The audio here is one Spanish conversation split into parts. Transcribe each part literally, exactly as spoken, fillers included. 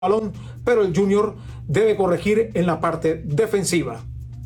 balón, pero el Junior debe corregir en la parte defensiva.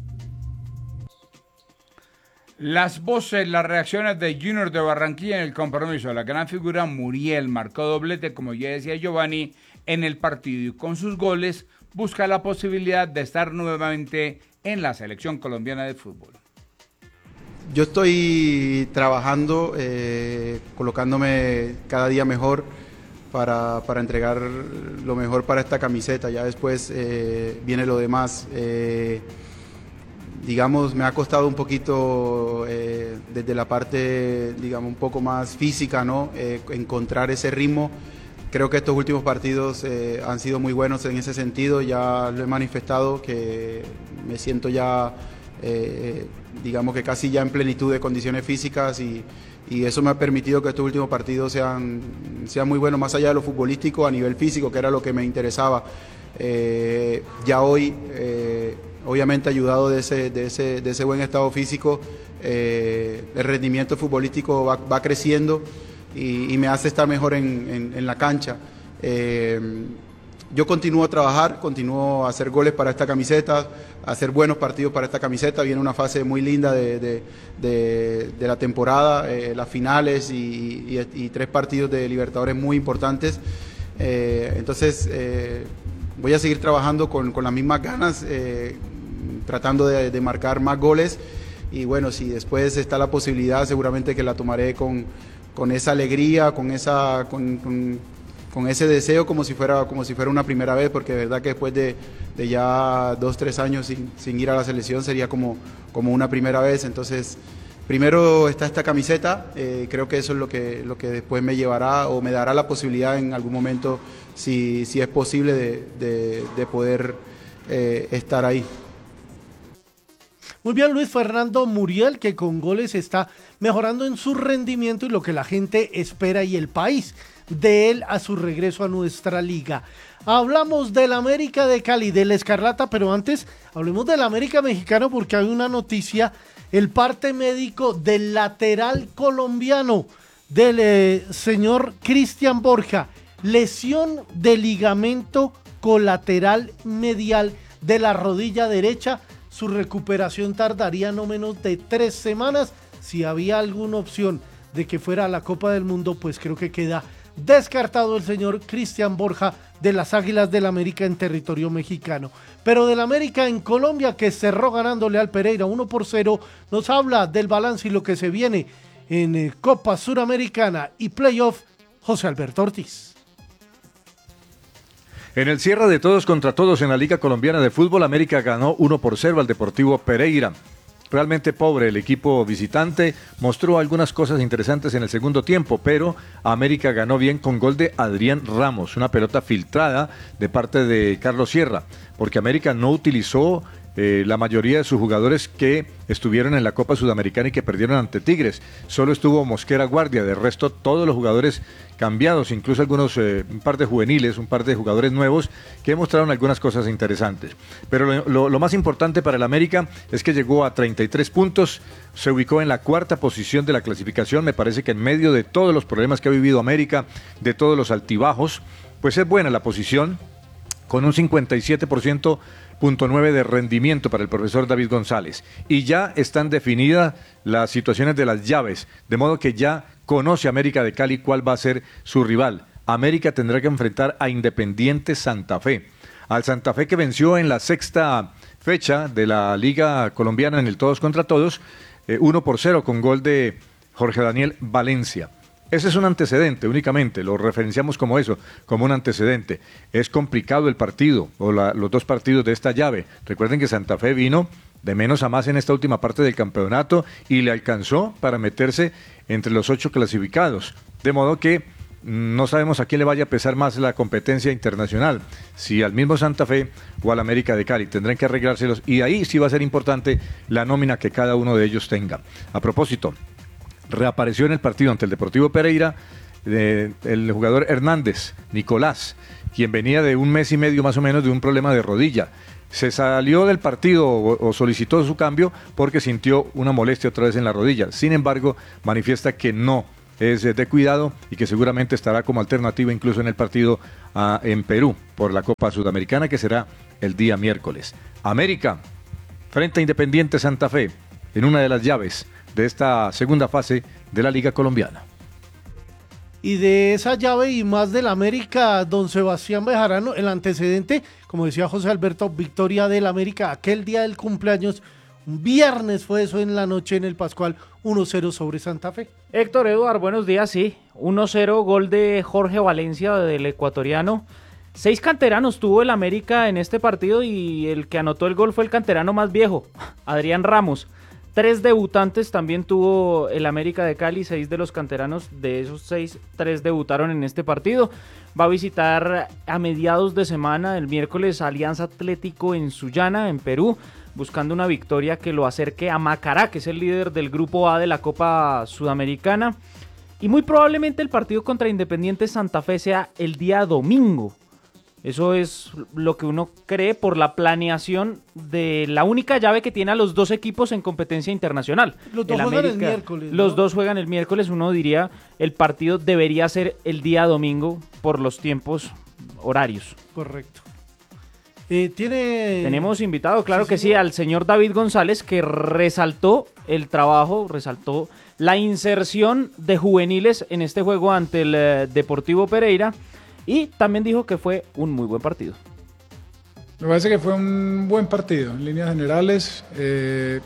Las voces, las reacciones de Junior de Barranquilla en el compromiso. La gran figura Muriel marcó doblete, como ya decía Giovanni, en el partido y con sus goles busca la posibilidad de estar nuevamente en la selección colombiana de fútbol. Yo estoy trabajando, eh, colocándome cada día mejor para, para entregar lo mejor para esta camiseta. Ya después eh, viene lo demás. Eh, digamos, me ha costado un poquito eh, desde la parte, digamos, un poco más física, ¿no? Eh, encontrar ese ritmo. Creo que estos últimos partidos eh, han sido muy buenos en ese sentido. Ya lo he manifestado, que me siento ya, eh, digamos que casi ya en plenitud de condiciones físicas y, y eso me ha permitido que estos últimos partidos sean, sean muy buenos, más allá de lo futbolístico, a nivel físico, que era lo que me interesaba. Eh, ya hoy, eh, obviamente ayudado de ese, de ese, de ese buen estado físico, eh, el rendimiento futbolístico va, va creciendo y, y me hace estar mejor en, en, en la cancha. Eh, yo continúo a trabajar, continúo a hacer goles para esta camiseta, a hacer buenos partidos para esta camiseta. Viene una fase muy linda de, de, de, de la temporada, eh, las finales y, y, y tres partidos de Libertadores muy importantes. Eh, entonces, eh, voy a seguir trabajando con, con las mismas ganas, eh, tratando de, de marcar más goles. Y bueno, si después está la posibilidad, seguramente que la tomaré con, con esa alegría, con, esa, con, con, con ese deseo como si fuera, como si fuera una primera vez, porque de verdad que después de, de ya dos, tres años sin, sin ir a la selección sería como, como una primera vez. Entonces, primero está esta camiseta, eh, creo que eso es lo que, lo que después me llevará o me dará la posibilidad en algún momento, si, si es posible, de, de, de poder eh, estar ahí. Muy bien, Luis Fernando Muriel, que con goles está mejorando en su rendimiento y lo que la gente espera y el país de él a su regreso a nuestra liga. Hablamos del América de Cali, del Escarlata, pero antes hablemos del América mexicano porque hay una noticia, el parte médico del lateral colombiano, del eh, señor Cristian Borja, lesión de ligamento colateral medial de la rodilla derecha. Su recuperación tardaría no menos de tres semanas. Si había alguna opción de que fuera a la Copa del Mundo, pues creo que queda descartado el señor Cristian Borja de las Águilas del América en territorio mexicano. Pero del América en Colombia, que cerró ganándole al Pereira uno por cero, nos habla del balance y lo que se viene en eh, Copa Suramericana y Playoff, José Alberto Ortiz. En el cierre de todos contra todos en la Liga Colombiana de Fútbol, América ganó uno por cero al Deportivo Pereira. Realmente pobre el equipo visitante, mostró algunas cosas interesantes en el segundo tiempo, pero América ganó bien con gol de Adrián Ramos, una pelota filtrada de parte de Carlos Sierra, porque América no utilizó eh, la mayoría de sus jugadores que estuvieron en la Copa Sudamericana y que perdieron ante Tigres. Solo estuvo Mosquera Guardia, de resto todos los jugadores cambiados, incluso algunos, eh, un par de juveniles, un par de jugadores nuevos que mostraron algunas cosas interesantes. Pero lo, lo, lo más importante para el América es que llegó a treinta y tres puntos, se ubicó en la cuarta posición de la clasificación. Me parece que en medio de todos los problemas que ha vivido América, de todos los altibajos, pues es buena la posición, con un cincuenta y siete por ciento punto nueve de rendimiento para el profesor David González. Y ya están definidas las situaciones de las llaves, de modo que ya conoce América de Cali cuál va a ser su rival. América tendrá que enfrentar a Independiente Santa Fe. Al Santa Fe, que venció en la sexta fecha de la Liga Colombiana en el todos contra todos, eh, uno por cero con gol de Jorge Daniel Valencia. Ese es un antecedente únicamente, lo referenciamos como eso, como un antecedente. Es complicado el partido, o la, los dos partidos de esta llave. Recuerden que Santa Fe vino de menos a más en esta última parte del campeonato y le alcanzó para meterse entre los ocho clasificados. De modo que no sabemos a quién le vaya a pesar más la competencia internacional, si al mismo Santa Fe o al América de Cali. Tendrán que arreglárselos y ahí sí va a ser importante la nómina que cada uno de ellos tenga. A propósito, reapareció en el partido ante el Deportivo Pereira eh, el jugador Hernández, Nicolás, quien venía de un mes y medio más o menos de un problema de rodilla. Se salió del partido o, o solicitó su cambio porque sintió una molestia otra vez en la rodilla. Sin embargo, manifiesta que no es eh, de cuidado y que seguramente estará como alternativa incluso en el partido uh, en Perú por la Copa Sudamericana, que será el día miércoles. América frente a Independiente Santa Fe en una de las llaves de esta segunda fase de la Liga Colombiana. Y de esa llave y más del América, don Sebastián Bejarano, el antecedente, como decía José Alberto, victoria del América aquel día del cumpleaños, un viernes fue eso en la noche en el Pascual, uno cero sobre Santa Fe. Héctor Eduard, buenos días, sí, uno cero, gol de Jorge Valencia, del ecuatoriano. Seis canteranos tuvo el América en este partido y el que anotó el gol fue el canterano más viejo, Adrián Ramos. Tres debutantes también tuvo el América de Cali, seis de los canteranos, de esos seis, tres debutaron en este partido. Va a visitar a mediados de semana, el miércoles, Alianza Atlético en Sullana, en Perú, buscando una victoria que lo acerque a Macará, que es el líder del Grupo A de la Copa Sudamericana. Y muy probablemente el partido contra Independiente Santa Fe sea el día domingo. Eso es lo que uno cree por la planeación de la única llave que tiene a los dos equipos en competencia internacional. Los dos el juegan América, el miércoles, ¿no? Los dos juegan el miércoles, uno diría el partido debería ser el día domingo por los tiempos horarios. Correcto. Eh, tiene... Tenemos invitado, claro sí, que sí, sí, al señor David González, que resaltó el trabajo, resaltó la inserción de juveniles en este juego ante el eh, Deportivo Pereira. Y también dijo que fue un muy buen partido. Me parece que fue un buen partido, en líneas generales. Eh,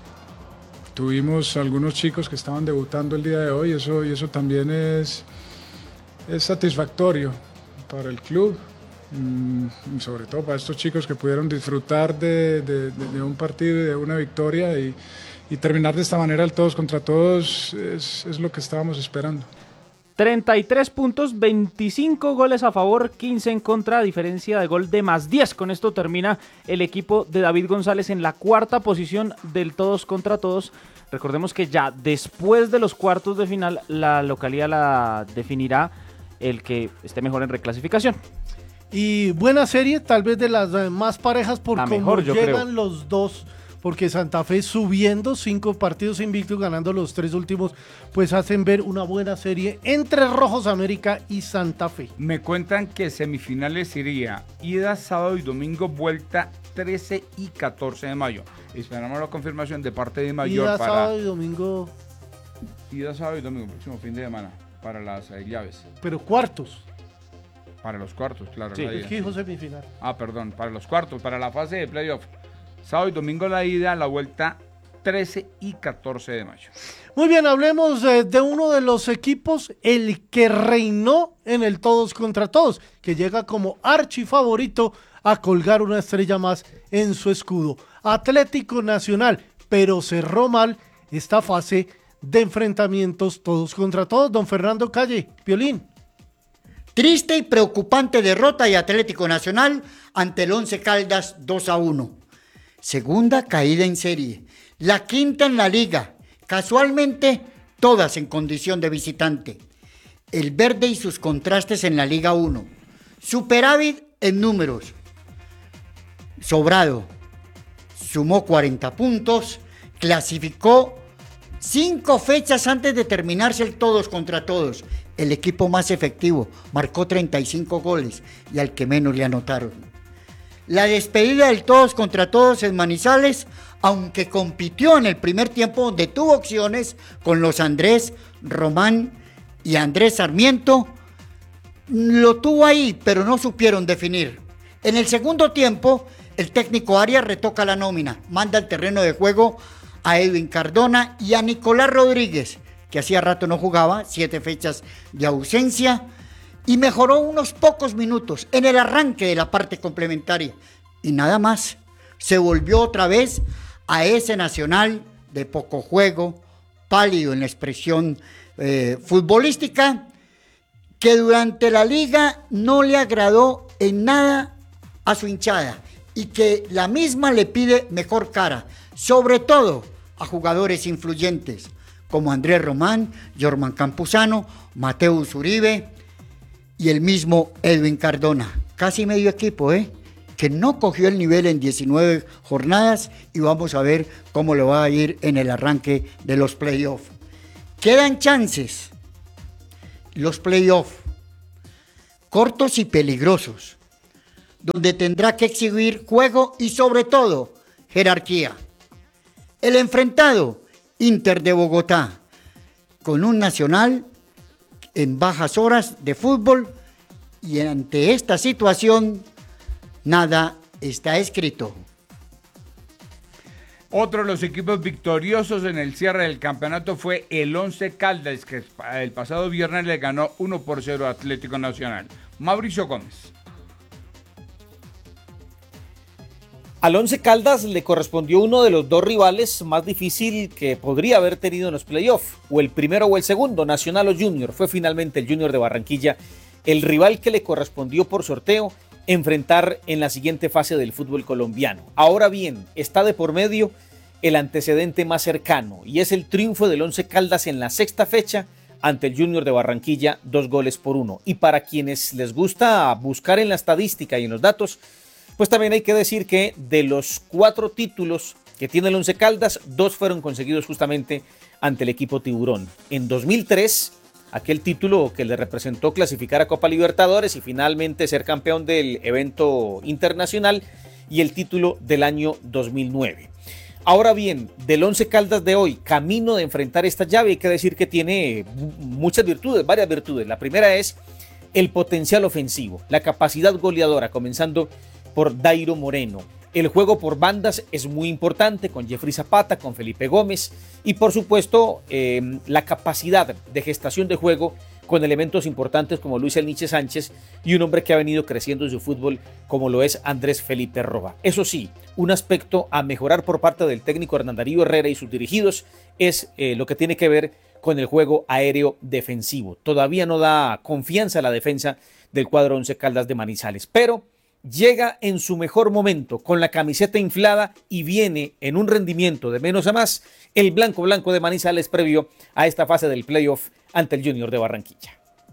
tuvimos algunos chicos que estaban debutando el día de hoy, eso, y eso también es, es satisfactorio para el club, mm, sobre todo para estos chicos que pudieron disfrutar de, de, de, de un partido y de una victoria, y, y terminar de esta manera el todos contra todos es, es lo que estábamos esperando. treinta y tres puntos, veinticinco goles a favor, quince en contra, diferencia de gol de más diez. Con esto termina el equipo de David González en la cuarta posición del todos contra todos. Recordemos que ya después de los cuartos de final, la localidad la definirá el que esté mejor en reclasificación. Y buena serie, tal vez de las eh, más parejas por La cómo mejor, yo llegan creo. los dos, porque Santa Fe subiendo cinco partidos invictos, ganando los tres últimos, pues hacen ver una buena serie entre Rojos América y Santa Fe. Me cuentan que semifinales iría ida sábado y domingo, vuelta trece y catorce de mayo. Esperamos la confirmación de parte de Mayor Ida, para sábado y domingo, ida sábado y domingo, próximo fin de semana, para las eh, llaves, pero cuartos. para los cuartos, claro. Sí, la ida, Es que dijo sí. semifinal. Ah, perdón, para los cuartos, para la fase de playoff. Sábado y domingo la ida, la vuelta trece y catorce de mayo. Muy bien, hablemos eh, de uno de los equipos, el que reinó en el todos contra todos, que llega como archifavorito a colgar una estrella más en su escudo. Atlético Nacional, pero cerró mal esta fase de enfrentamientos todos contra todos. Don Fernando Calle, Piolín. Triste y preocupante derrota de Atlético Nacional ante el Once Caldas dos a uno. Segunda caída en serie, la quinta en la liga, casualmente todas en condición de visitante. El verde y sus contrastes en la Liga uno. Superávit en números. Sobrado. Sumó cuarenta puntos, clasificó cinco fechas antes de terminarse el todos contra todos. El equipo más efectivo, marcó treinta y cinco goles y al que menos le anotaron. La despedida del todos contra todos en Manizales, aunque compitió en el primer tiempo donde tuvo opciones con los Andrés Román y Andrés Sarmiento, lo tuvo ahí, pero no supieron definir. En el segundo tiempo, el técnico Arias retoca la nómina, manda al terreno de juego a Edwin Cardona y a Nicolás Rodríguez, que hacía rato no jugaba, siete fechas de ausencia, y mejoró unos pocos minutos en el arranque de la parte complementaria. Y nada más, se volvió otra vez a ese Nacional de poco juego, pálido en la expresión eh, futbolística, que durante la liga no le agradó en nada a su hinchada y que la misma le pide mejor cara, sobre todo a jugadores influyentes como Andrés Román, Jorman Campuzano, Mateus Uribe y el mismo Edwin Cardona. Casi medio equipo, ¿eh? que no cogió el nivel en diecinueve jornadas y vamos a ver cómo le va a ir en el arranque de los playoffs. Quedan chances los playoffs, cortos y peligrosos, donde tendrá que exhibir juego y sobre todo jerarquía. El enfrentado, Inter de Bogotá, con un Nacional en bajas horas de fútbol, y ante esta situación nada está escrito. Otro de los equipos victoriosos en el cierre del campeonato fue el Once Caldas, que el pasado viernes le ganó uno por cero a Atlético Nacional. Mauricio Gómez. Al Once Caldas le correspondió uno de los dos rivales más difícil que podría haber tenido en los playoffs, o el primero o el segundo, Nacional o Junior. Fue finalmente el Junior de Barranquilla el rival que le correspondió por sorteo enfrentar en la siguiente fase del fútbol colombiano. Ahora bien, está de por medio el antecedente más cercano, y es el triunfo del Once Caldas en la sexta fecha ante el Junior de Barranquilla, dos goles por uno. Y para quienes les gusta buscar en la estadística y en los datos, pues también hay que decir que de los cuatro títulos que tiene el Once Caldas, dos fueron conseguidos justamente ante el equipo Tiburón. En dos mil tres, aquel título que le representó clasificar a Copa Libertadores y finalmente ser campeón del evento internacional, y el título del año dos mil nueve. Ahora bien, del Once Caldas de hoy, camino de enfrentar esta llave, hay que decir que tiene muchas virtudes, varias virtudes. La primera es el potencial ofensivo, la capacidad goleadora, comenzando por Dairo Moreno. El juego por bandas es muy importante, con Jeffrey Zapata, con Felipe Gómez, y por supuesto eh, la capacidad de gestación de juego con elementos importantes como Luis El Nietzsche Sánchez y un hombre que ha venido creciendo en su fútbol como lo es Andrés Felipe Roa. Eso sí, un aspecto a mejorar por parte del técnico Hernán Darío Herrera y sus dirigidos es eh, lo que tiene que ver con el juego aéreo defensivo. Todavía no da confianza a la defensa del cuadro Once Caldas de Manizales, pero llega en su mejor momento, con la camiseta inflada, y viene en un rendimiento de menos a más el blanco blanco de Manizales previo a esta fase del playoff ante el Junior de Barranquilla.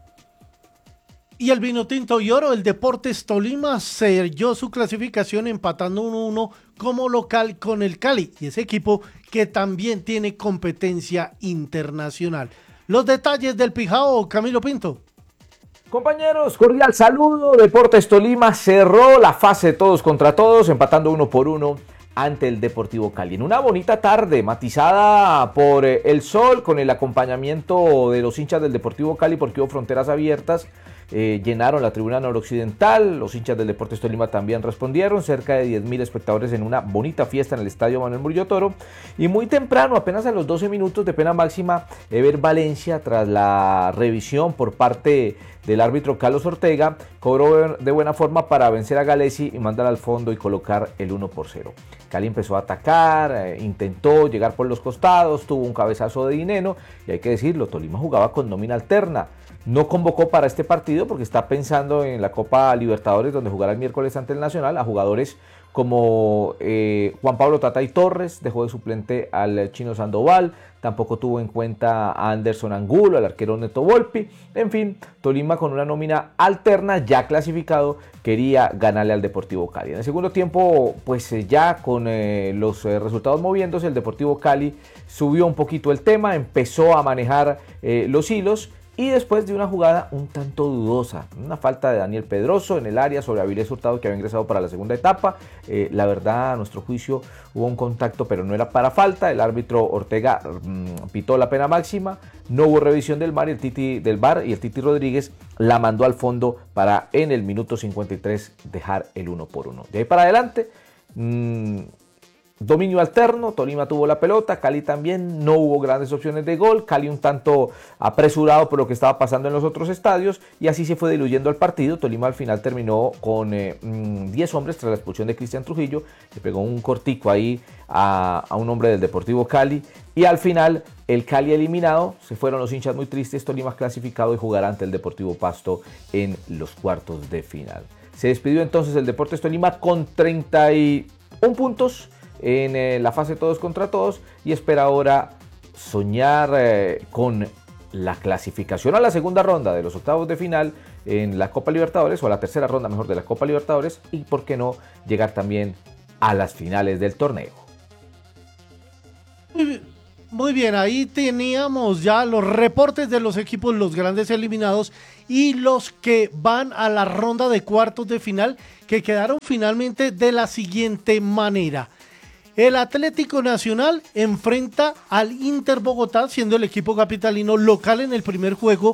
Y el Vinotinto y Oro, el Deportes Tolima, selló su clasificación empatando uno a uno como local con el Cali, y ese equipo que también tiene competencia internacional. Los detalles del Pijao, Camilo Pinto. Compañeros, cordial saludo. Deportes Tolima cerró la fase de todos contra todos, empatando uno por uno ante el Deportivo Cali. En una bonita tarde, matizada por el sol, con el acompañamiento de los hinchas del Deportivo Cali, porque hubo fronteras abiertas. Eh, llenaron la tribuna noroccidental, los hinchas del Deportes Tolima también respondieron, cerca de diez mil espectadores en una bonita fiesta en el estadio Manuel Murillo Toro, y muy temprano, apenas a los doce minutos de pena máxima, Ever Valencia, tras la revisión por parte del árbitro Carlos Ortega, cobró de buena forma para vencer a Galesi y mandar al fondo y colocar el uno por cero. Cali empezó a atacar, eh, intentó llegar por los costados, tuvo un cabezazo de Dineno, y hay que decirlo, Tolima jugaba con nómina alterna. No convocó para este partido porque está pensando en la Copa Libertadores, donde jugará el miércoles ante el Nacional, a jugadores como eh, Juan Pablo Tatay Torres, dejó de suplente al Chino Sandoval, tampoco tuvo en cuenta a Anderson Angulo, al arquero Neto Volpi. En fin, Tolima, con una nómina alterna ya clasificado, quería ganarle al Deportivo Cali. En el segundo tiempo, pues ya con eh, los eh, resultados moviéndose, el Deportivo Cali subió un poquito el tema, empezó a manejar eh, los hilos. Y después de una jugada un tanto dudosa, una falta de Daniel Pedroso en el área sobre Avilés Hurtado, que había ingresado para la segunda etapa. Eh, la verdad, a nuestro juicio, hubo un contacto, pero no era para falta. El árbitro Ortega mmm, pitó la pena máxima. No hubo revisión del, mar y el Titi, del V A R y el Titi Rodríguez la mandó al fondo para en el minuto cincuenta y tres dejar el uno por uno. De ahí para adelante, mmm, dominio alterno, Tolima tuvo la pelota, Cali también, no hubo grandes opciones de gol, Cali un tanto apresurado por lo que estaba pasando en los otros estadios, y así se fue diluyendo el partido. Tolima al final terminó con eh, diez hombres tras la expulsión de Cristian Trujillo, le pegó un cortico ahí a, a un hombre del Deportivo Cali, y al final el Cali eliminado, se fueron los hinchas muy tristes. Tolima clasificado y jugará ante el Deportivo Pasto en los cuartos de final. Se despidió entonces el Deportes Tolima con treinta y uno puntos en eh, la fase todos contra todos, y espera ahora soñar eh, con la clasificación a la segunda ronda de los octavos de final en la Copa Libertadores, o a la tercera ronda mejor de la Copa Libertadores, y por qué no llegar también a las finales del torneo. Muy bien, Muy bien, ahí teníamos ya los reportes de los equipos, los grandes eliminados y los que van a la ronda de cuartos de final, que quedaron finalmente de la siguiente manera. El Atlético Nacional enfrenta al Inter Bogotá, siendo el equipo capitalino local en el primer juego,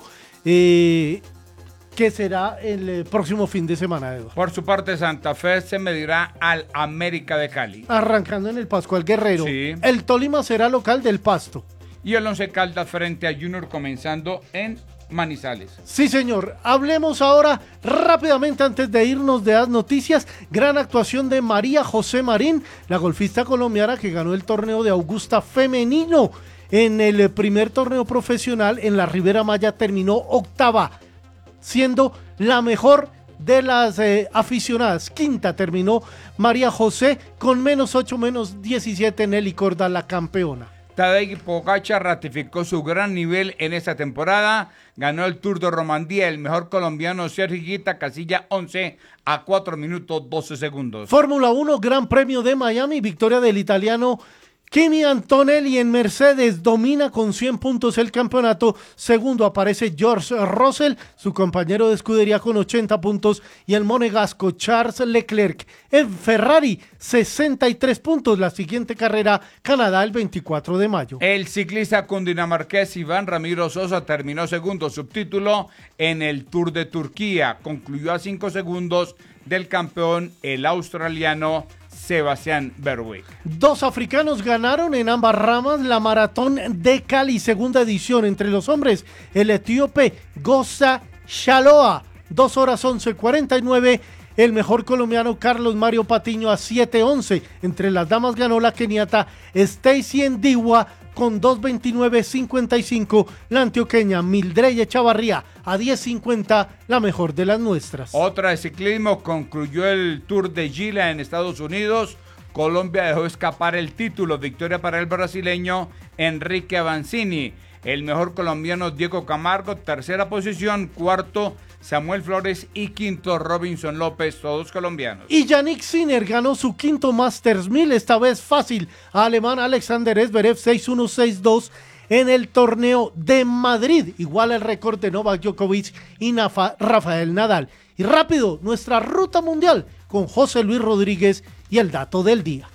eh, que será el eh, próximo fin de semana, Eduardo. Por su parte, Santa Fe se medirá al América de Cali. Arrancando en el Pascual Guerrero. Sí. El Tolima será local del Pasto. Y el Once Caldas frente a Junior comenzando en Manizales. Sí, señor. Hablemos ahora rápidamente antes de irnos de las noticias. Gran actuación de María José Marín, la golfista colombiana que ganó el torneo de Augusta femenino. En el primer torneo profesional en la Ribera Maya terminó octava, siendo la mejor de las eh, aficionadas. Quinta terminó María José con menos ocho, menos diecisiete. Nelly Corda, la campeona. Tadej Pogačar ratificó su gran nivel en esta temporada. Ganó el Tour de Romandía, el mejor colombiano Sergio Higuita, casilla once a cuatro minutos doce segundos. Fórmula uno, Gran Premio de Miami, victoria del italiano Kimi Antonelli en Mercedes, domina con cien puntos el campeonato. Segundo aparece George Russell, su compañero de escudería con ochenta puntos, y el monegasco Charles Leclerc en Ferrari, sesenta y tres puntos. La siguiente carrera, Canadá, el veinticuatro de mayo. El ciclista cundinamarqués Iván Ramiro Sosa terminó segundo subtítulo en el Tour de Turquía. Concluyó a cinco segundos del campeón, el australiano Sebastián Berwick. Dos africanos ganaron en ambas ramas la maratón de Cali, segunda edición. Entre los hombres, el etíope Goza Shaloa, dos horas once cuarenta y nueve. El mejor colombiano Carlos Mario Patiño a siete once. Entre las damas ganó la keniata Stacy Ndiwa con dos veintinueve cincuenta y cinco. La antioqueña Mildred Echavarría a diez cincuenta, la mejor de las nuestras. Otra de ciclismo, concluyó el Tour de Gila en Estados Unidos. Colombia dejó escapar el título. Victoria para el brasileño Enrique Avancini. El mejor colombiano Diego Camargo, tercera posición. Cuarto Samuel Flores y quinto Robinson López, todos colombianos. Y Yannick Sinner ganó su quinto Masters mil, esta vez fácil. Alemán Alexander Zverev seis uno seis dos en el torneo de Madrid. Igual el récord de Novak Djokovic y Nafa, Rafael Nadal. Y rápido, nuestra ruta mundial con José Luis Rodríguez y el dato del día.